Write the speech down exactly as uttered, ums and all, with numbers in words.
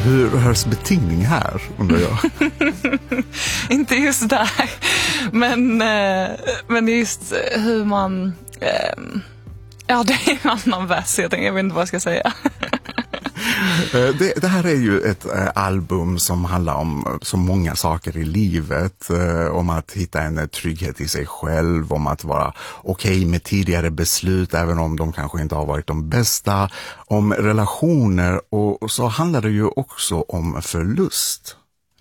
Hur hörs betingning här, undrar jag? Inte just där, men, eh, men just hur man... Eh, ja, det är en annan vers, jag, tänker, jag vet inte vad jag ska säga. Det, det här är ju ett äh, album som handlar om så många saker i livet. Äh, om att hitta en trygghet i sig själv, om att vara okej med tidigare beslut även om de kanske inte har varit de bästa. Om relationer, och, och så handlar det ju också om förlust.